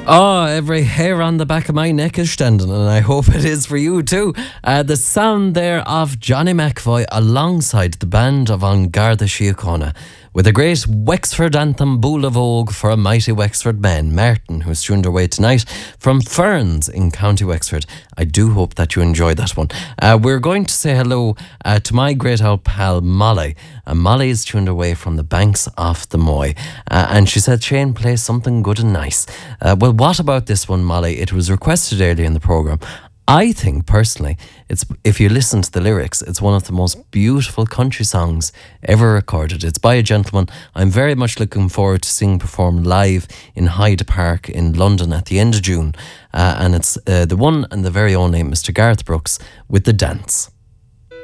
Oh, every hair on the back of my neck is standing, and I hope it is for you too. The sound there of Johnny McAvoy alongside the band of An Garda Síochána with a great Wexford anthem, Búl of Vogue for a mighty Wexford man, Martin, who's tuned away tonight from Ferns in County Wexford. I do hope that you enjoyed that one. We're going to say hello to my great old pal Molly. Molly is tuned away from the banks of the Moy. And she said, Shane, play something good and nice. Well, what about this one, Molly? It was requested earlier in the programme. I think, personally, if you listen to the lyrics, it's one of the most beautiful country songs ever recorded. It's by a gentleman I'm very much looking forward to seeing perform live in Hyde Park in London at the end of June. And it's the one and the very only Mr. Garth Brooks with The Dance.